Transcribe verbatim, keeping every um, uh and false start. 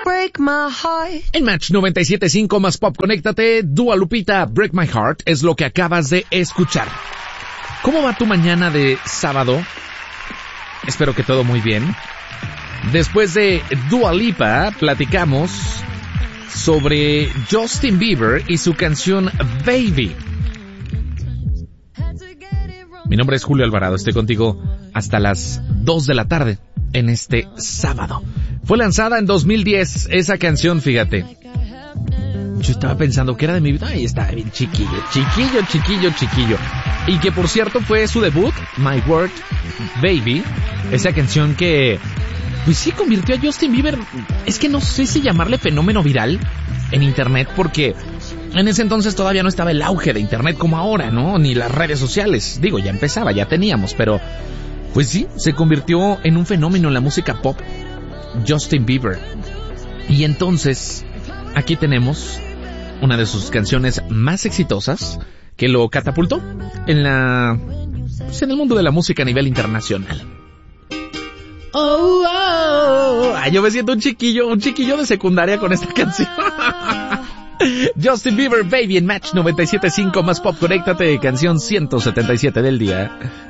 break my heart. En Match noventa y siete punto cinco más pop, conéctate. Dua Lupita, Break My Heart es lo que acabas de escuchar. ¿Cómo va tu mañana de sábado? Espero que todo muy bien. Después de Dua Lipa, platicamos sobre Justin Bieber y su canción Baby. Mi nombre es Julio Alvarado, estoy contigo hasta las dos de la tarde en este sábado. Fue lanzada en dos mil diez esa canción, fíjate. Yo estaba pensando que era de mi vida. Ay, estaba bien chiquillo, chiquillo, chiquillo, chiquillo. Y que por cierto fue su debut, My Word, Baby. Esa canción que, pues sí, convirtió a Justin Bieber, es que no sé si llamarle fenómeno viral en internet, porque en ese entonces todavía no estaba el auge de internet como ahora, ¿no? Ni las redes sociales. Digo, ya empezaba, ya teníamos, pero pues sí, se convirtió en un fenómeno en la música pop, Justin Bieber. Y entonces, aquí tenemos una de sus canciones más exitosas que lo catapultó en la, pues en el mundo de la música a nivel internacional. Oh, oh, ay, yo me siento un chiquillo, un chiquillo de secundaria con esta canción. Justin Bieber, Baby en Match noventa y siete punto cinco más pop, conéctate, canción ciento setenta y siete del día.